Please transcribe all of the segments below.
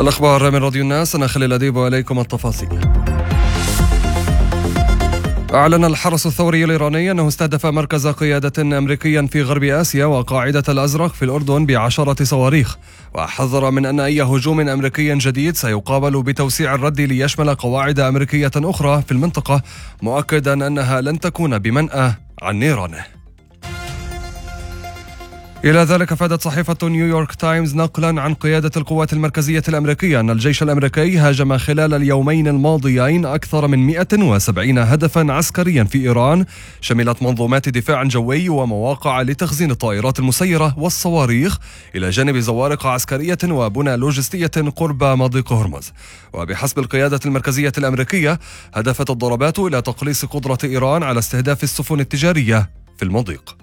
الأخبار من راديو الناس، أنا خليل أديب وإليكم التفاصيل. أعلن الحرس الثوري الإيراني أنه استهدف مركز قيادة أمريكيا في غرب آسيا وقاعدة الأزرق في الأردن ب10 صواريخ، وحذر من أن أي هجوم أمريكي جديد سيقابل بتوسيع الرد ليشمل قواعد أمريكية أخرى في المنطقة، مؤكدا أنها لن تكون بمنأى عن نيرانه. إلى ذلك أفادت صحيفة نيويورك تايمز نقلا عن قيادة القوات المركزية الأمريكية أن الجيش الأمريكي هاجم خلال اليومين الماضيين أكثر من 170 هدفا عسكريا في إيران، شملت منظومات دفاع جوي ومواقع لتخزين الطائرات المسيرة والصواريخ، إلى جانب زوارق عسكرية وبنى لوجستية قرب مضيق هرمز. وبحسب القيادة المركزية الأمريكية هدفت الضربات إلى تقليص قدرة إيران على استهداف السفن التجارية في المضيق.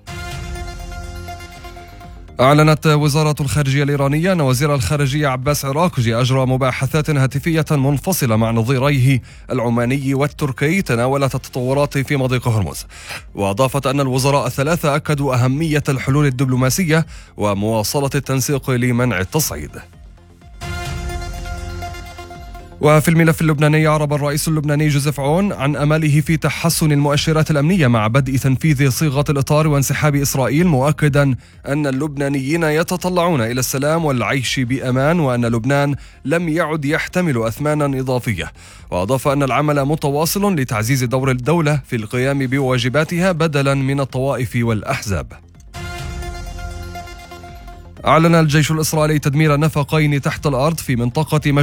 أعلنت وزارة الخارجية الإيرانية أن وزير الخارجية عباس عراقجي أجرى مباحثات هاتفية منفصلة مع نظيريه العماني والتركي تناولت التطورات في مضيق هرمز، وأضافت أن الوزراء الثلاثة أكدوا أهمية الحلول الدبلوماسية ومواصلة التنسيق لمنع التصعيد. وفي الملف اللبناني، أعرب الرئيس اللبناني جوزيف عون عن أمله في تحسن المؤشرات الأمنية مع بدء تنفيذ صيغة الإطار وانسحاب إسرائيل، مؤكدا أن اللبنانيين يتطلعون إلى السلام والعيش بأمان، وأن لبنان لم يعد يحتمل أثمانا إضافية. وأضاف أن العمل متواصل لتعزيز دور الدولة في القيام بواجباتها بدلا من الطوائف والأحزاب. أعلن الجيش الإسرائيلي تدمير نفقين تحت الأرض في منطقة